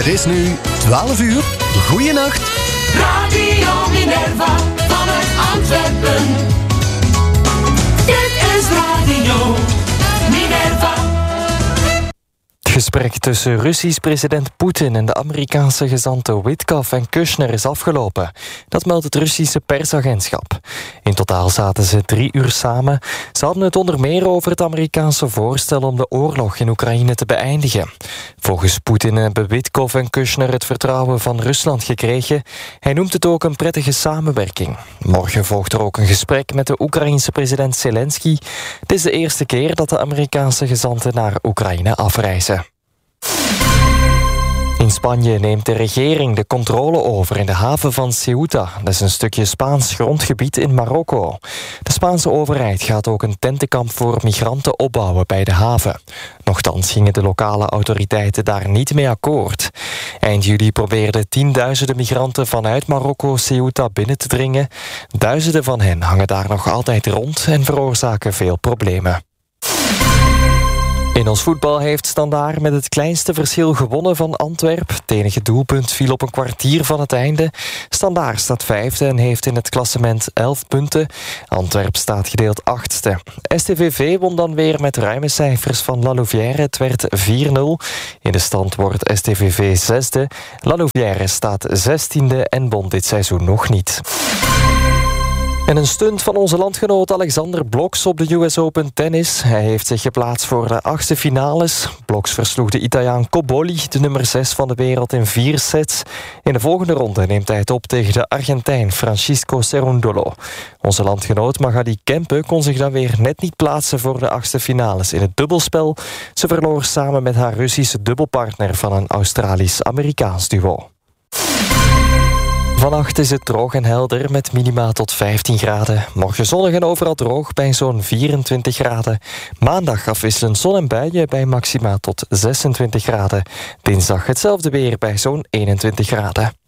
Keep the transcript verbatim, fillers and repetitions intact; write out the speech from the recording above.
Het is nu twaalf uur. Goeienacht. Radio Minerva vanuit Antwerpen. Dit is Radio Minerva. Het gesprek tussen Russisch president Poetin en de Amerikaanse gezanten Witkoff en Kushner is afgelopen. Dat meldt het Russische persagentschap. In totaal zaten ze drie uur samen. Ze hadden het onder meer over het Amerikaanse voorstel om de oorlog in Oekraïne te beëindigen. Volgens Poetin hebben Witkoff en Kushner het vertrouwen van Rusland gekregen. Hij noemt het ook een prettige samenwerking. Morgen volgt er ook een gesprek met de Oekraïense president Zelensky. Het is de eerste keer dat de Amerikaanse gezanten naar Oekraïne afreizen. In Spanje neemt de regering de controle over in de haven van Ceuta. Dat is een stukje Spaans grondgebied in Marokko. De Spaanse overheid gaat ook een tentenkamp voor migranten opbouwen bij de haven. Nochtans gingen de lokale autoriteiten daar niet mee akkoord. Eind juli probeerden tienduizenden migranten vanuit Marokko Ceuta binnen te dringen. Duizenden van hen hangen daar nog altijd rond en veroorzaken veel problemen. In ons voetbal heeft Standaard met het kleinste verschil gewonnen van Antwerp. Het enige doelpunt viel op een kwartier van het einde. Standaard staat vijfde en heeft in het klassement elf punten. Antwerp staat gedeeld achtste. S T V V won dan weer met ruime cijfers van La Louvière. Het werd vier nul. In de stand wordt S T V V zesde. La Louvière staat zestiende en won dit seizoen nog niet. En een stunt van onze landgenoot Alexander Bloks op de U S Open Tennis. Hij heeft zich geplaatst voor de achtste finales. Bloks versloeg de Italiaan Cobolli, de nummer zes van de wereld, in vier sets. In de volgende ronde neemt hij het op tegen de Argentijn Francisco Cerundolo. Onze landgenoot Magali Kempe kon zich dan weer net niet plaatsen voor de achtste finales in het dubbelspel. Ze verloor samen met haar Russische dubbelpartner van een Australisch-Amerikaans duo. Vannacht is het droog en helder met minima tot vijftien graden. Morgen zonnig en overal droog bij zo'n vierentwintig graden. Maandag afwisselend zon en buien bij maxima tot zesentwintig graden. Dinsdag hetzelfde weer bij zo'n eenentwintig graden.